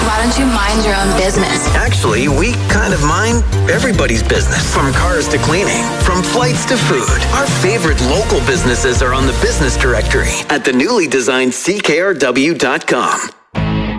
why don't you mind your own business? Actually, we kind of mind everybody's business. From cars to cleaning, from flights to food. Our favorite local businesses are on the business directory at the newly designed CKRW.com.